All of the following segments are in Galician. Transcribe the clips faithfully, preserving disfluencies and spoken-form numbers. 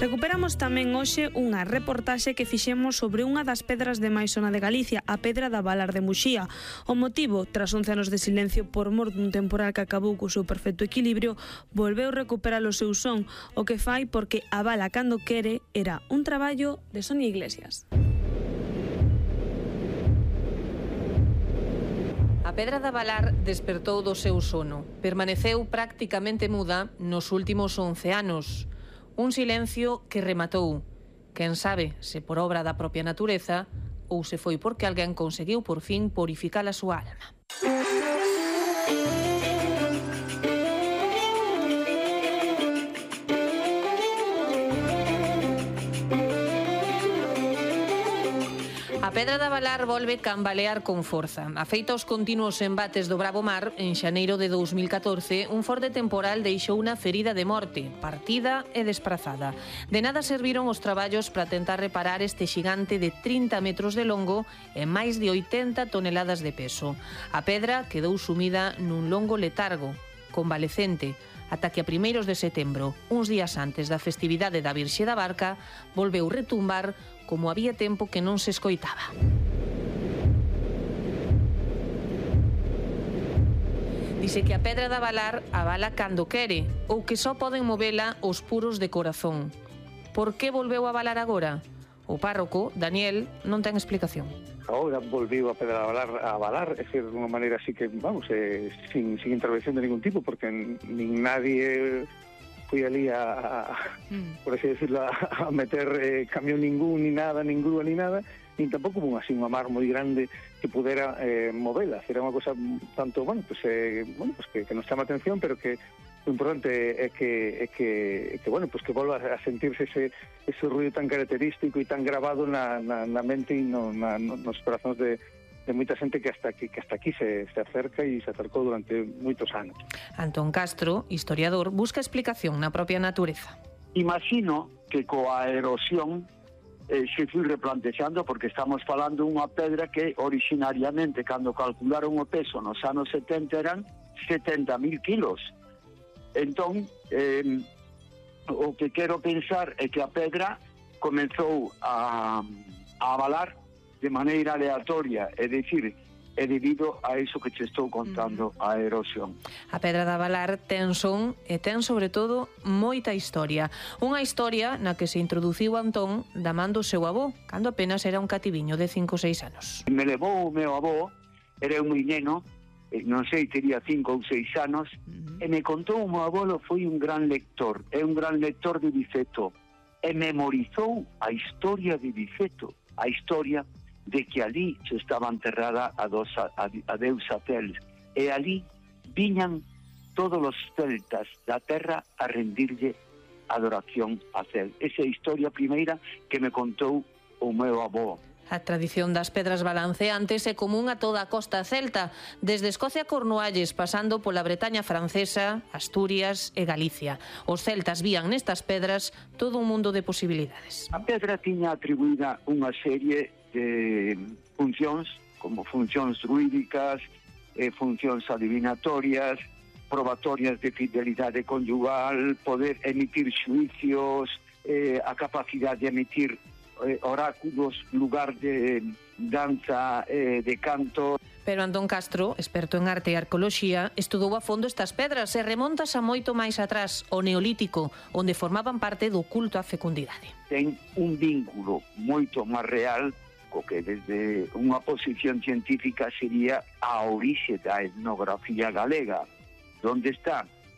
Recuperamos tamén hoxe unha reportaxe que fixemos sobre unha das pedras de máis zona de Galicia, a Pedra da Valar de Muxía. O motivo, tras once anos de silencio por mor dun temporal que acabou co seu perfecto equilibrio, volveu recuperar o seu son, o que fai porque a bala cando quere era un traballo de Sonia Iglesias. A Pedra da Valar despertou do seu sono. Permaneceu prácticamente muda nos últimos once anos. Un silencio que rematou. Quen sabe se por obra da propia natureza ou se foi porque alguén conseguiu por fin purificar a súa alma. A Pedra da Valar volve cambalear con forza. Afeita aos continuos embates do Bravo Mar, en xaneiro de dous mil catorce, un forte temporal deixou unha ferida de morte, partida e desprazada. De nada serviron os traballos para tentar reparar este xigante de trinta metros de longo e máis de oitenta toneladas de peso. A pedra quedou sumida nun longo letargo, convalecente, ata que a primeiros de setembro, uns días antes da festividade da Virxe da Barca, volveu retumbar como había tempo que non se escoitaba. Dice que a Pedra da Valar avala cando quere, ou que só poden movela os puros de corazón. Por que volveu a avalar agora? O párroco, Daniel, non ten explicación. Agora volveu a Pedra da Valar a avalar, é ser de unha maneira así que, vamos, eh, sin, sin intervención de ningún tipo, porque nin nadie foi ali a, a mm. por así decirlo, a, a meter eh, camión ningún, ni nada, nin grúa, ni nada, nin tampouco un así unha mar moi grande que pudera eh, movela. Era unha cosa tanto, bueno, pues, eh, bueno, pues que, que nos chama atención, pero que o importante é que, é que, é que, bueno, pues que volva a sentirse ese, ese ruido tan característico e tan grabado na, na, na mente e no, na, no, nos corazóns de, de moita xente que hasta aquí, que hasta aquí se, se acerca e se acercou durante moitos anos. Antón Castro, historiador, busca explicación na propia natureza. Imagino que coa erosión eh, se foi replantexando, porque estamos falando unha pedra que originariamente, cando calcularon o peso nos anos setenta, eran setenta mil kilos. Entón, eh, o que quero pensar é que a pedra comezou a, a avalar de maneira aleatoria, é dicir, é debido a iso que te estou contando, a erosión. A Pedra da Valar ten son e ten, sobre todo, moita historia. Unha historia na que se introduciu Antón da man do seu avó, cando apenas era un cativiño de cinco ou seis anos. Me levou o meu avó, era un neno, non sei, tería cinco ou seis anos, uh-huh. e me contou o meu avolo foi un gran lector, é un gran lector de Biceto, e memorizou a historia de Biceto, a historia de que ali se estaba enterrada a, dos, a, a deusa Tel, e ali viñan todos os celtas da terra a rendirlle adoración a Tel. Esa é a historia primeira que me contou o meu avó. A tradición das pedras balanceantes é común a toda a costa celta, desde Escocia a Cornualles, pasando pola Bretaña francesa, Asturias e Galicia. Os celtas vían nestas pedras todo un mundo de posibilidades. A pedra tiña atribuída unha serie de funcións, como funcións druídicas, eh, funcións adivinatorias, probatorias de fidelidade conyugal, poder emitir xuicios, eh, a capacidade de emitir eh, oráculos, lugar de danza, eh, de canto. Pero Antón Castro, experto en arte e arqueoloxía, estudou a fondo estas pedras e remontas a moito máis atrás, o Neolítico, onde formaban parte do culto á fecundidade. Ten un vínculo moito máis real co que desde unha posición científica sería a orixe da etnografía galega, onde está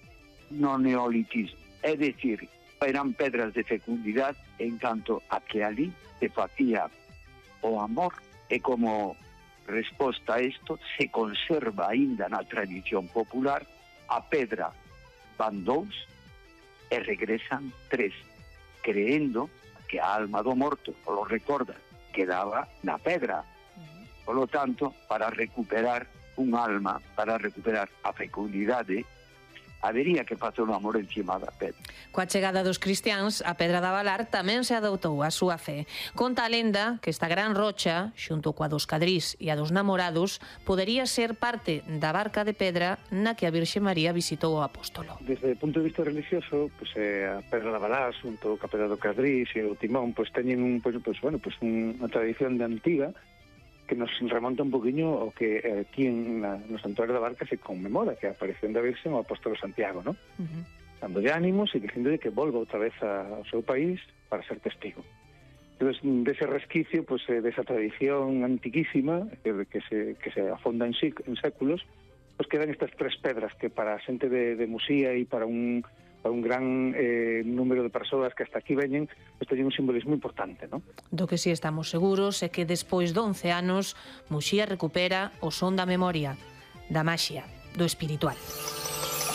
no neolitismo. É dicir, eran pedras de fecundidade en canto a que ali se facía o amor, e como resposta a isto se conserva aínda na tradición popular a pedra van dous e regresan tres, creendo que a alma do morto, o lo recorda, quedaba na pedra. Por lo tanto, para recuperar un alma, para recuperar a fecundidade, habería que facer un amor encima da pedra. Coa chegada dos cristiáns, a Pedra da Valar tamén se adoptou a súa fe. Conta a lenda que esta gran rocha, xunto coa dos Cadrís e a dos Namorados, podería ser parte da barca de pedra na que a Virxe María visitou o apóstolo. Desde o punto de vista religioso, pues, eh, a Pedra da Valar, xunto coa Pedra do Cadrís e o Timón, pues, teñen un, pues, pues, bueno, pues, unha tradición de antiga que nos remonta un poquinho ao que eh, aquí en, na, no Santuario da Barca se conmemora, que a aparición da Virxe ao apóstolo Santiago, ¿no? Uh-huh. Dándolle ánimos e diciéndolle que volva outra vez a, ao seu país para ser testigo. Entonces, dese resquicio, pues, eh, desa tradición antiquísima, que, que, se, que se afonda en, sí, en séculos, pues quedan estas tres pedras que para a xente de, de Musía e para un para un gran eh, número de persoas que hasta aquí veñen, pues teñen un simbolismo importante, ¿no? Do que si estamos seguros é que despois de once anos, Muxía recupera o son da memoria, da maxia, do espiritual.